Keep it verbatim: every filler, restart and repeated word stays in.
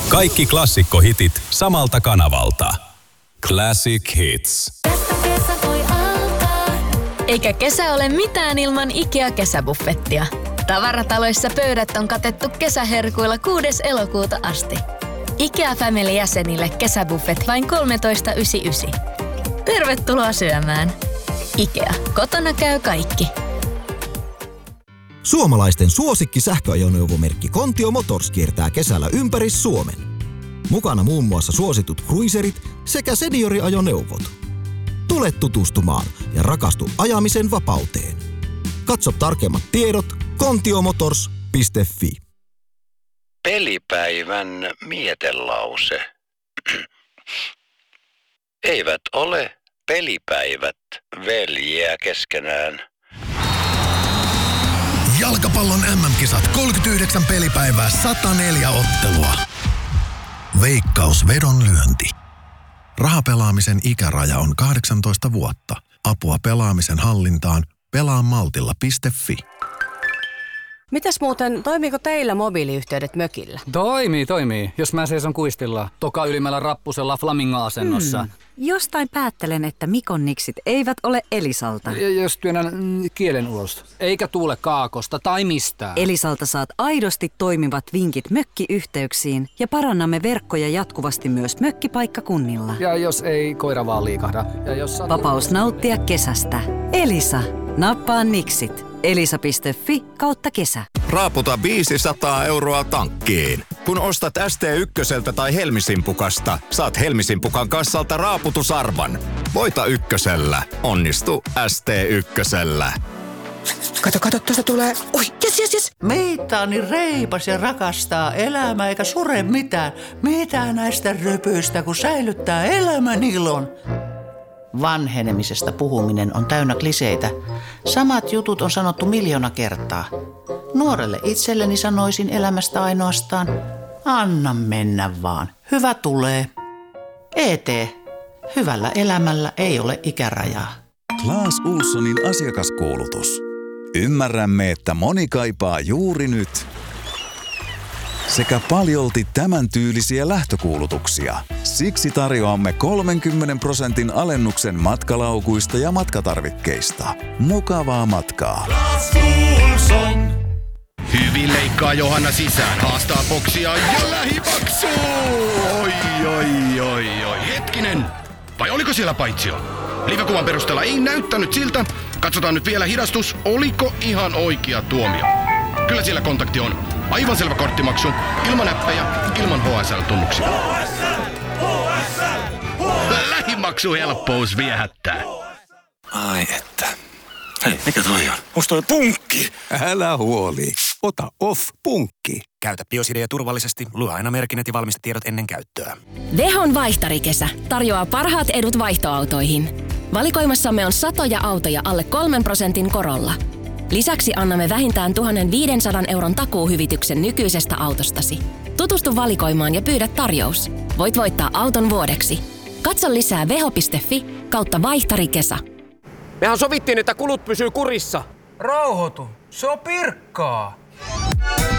Kaikki klassikkohitit samalta kanavalta. Classic Hits. Eikä kesä ole mitään ilman IKEA-kesäbuffettia. Tavarataloissa pöydät on katettu kesäherkuilla kuudes elokuuta asti. IKEA Family-jäsenille kesäbuffet vain kolmetoista yhdeksänkymmentäyhdeksän. Tervetuloa syömään. IKEA. Kotona käy kaikki. Suomalaisten suosikki sähköajoneuvomerkki Kontio Motors kiertää kesällä ympäri Suomen. Mukana muun muassa suositut cruiserit sekä senioriajoneuvot. Tule tutustumaan ja rakastu ajamisen vapauteen. Katso tarkemmat tiedot kontiomotors piste fi. Pelipäivän mietelause. Eivät ole pelipäivät veljiä keskenään. Jalkapallon äm äm-kisat kolmekymmentäyhdeksän pelipäivää, sata neljä ottelua. Veikkaus vedonlyönti. Rahapelaamisen ikäraja on kahdeksantoista vuotta. Apua pelaamisen hallintaan pelaamaltilla piste fi. Mitäs muuten, toimiiko teillä mobiiliyhteydet mökillä? Toimii, toimii. Jos mä seison kuistilla, toka ylimmällä rappusella flamingo-asennossa. Hmm. Jostain päättelen, että Mikon niksit eivät ole Elisalta. Ja jos työnnän mm, kielen ulos, eikä tuule kaakosta tai mistään. Elisalta saat aidosti toimivat vinkit mökkiyhteyksiin ja parannamme verkkoja jatkuvasti myös mökkipaikkakunnilla. Ja jos ei koira vaan liikahda. Ja jos satu... Vapaus nauttia kesästä. Elisa. Nappaa niksit. Elisa piste fi kautta kesä. Raaputa viisisataa euroa tankkiin. Kun ostat S T ykköseltä tai Helmisimpukasta, saat Helmisimpukan kassalta raaputusarvan. Voita ykkösellä. Onnistu S T ykkösellä. Kato, kato, tuosta tulee... Oi, jes, jes, jes. Meitä on niin reipas ja rakastaa elämää eikä sure mitään. Mitään näistä rypyistä, kun säilyttää elämän ilon. Vanhenemisesta puhuminen on täynnä kliseitä. Samat jutut on sanottu miljoona kertaa. Nuorelle itselleni sanoisin elämästä ainoastaan, anna mennä vaan. Hyvä tulee. E T. Hyvällä elämällä ei ole ikärajaa. Claes Ohlsonin asiakaskuulutus. Ymmärrämme, että moni kaipaa juuri nyt sekä paljolti tämän tyylisiä lähtökuulutuksia. Siksi tarjoamme kolmenkymmenen prosentin alennuksen matkalaukuista ja matkatarvikkeista. Mukavaa matkaa. Claes Ohlson. Hyvin leikkaa Johanna sisään, haastaa boksia ja lähipaksu! Oi, oi, oi, oi. Hetkinen, vai oliko siellä paitsio? Live-kuvan perusteella ei näyttänyt siltä. Katsotaan nyt vielä hidastus. Oliko ihan oikea tuomio? Kyllä siellä kontakti on. Aivan selvä korttimaksu, ilman näppejä, ilman H S L-tunnuksia. Lähimaksuhelppous viehättää. Ai että. Hei, mikä toi on? Onks toi punkki? Älä huoli. Ota Off punkki. Käytä Biosidea turvallisesti. Lue aina merkinnät ja valmistetiedot ennen käyttöä. Vehon vaihtarikesä tarjoaa parhaat edut vaihtoautoihin. Valikoimassamme on satoja autoja alle kolmen prosentin korolla. Lisäksi annamme vähintään tuhatviisisataa euron takuuhyvityksen nykyisestä autostasi. Tutustu valikoimaan ja pyydä tarjous. Voit voittaa auton vuodeksi. Katso lisää veho piste fi kautta vaihtarikesä. Mehän sovittiin, että kulut pysyy kurissa. Rauhoitu. Se on Pirkkaa.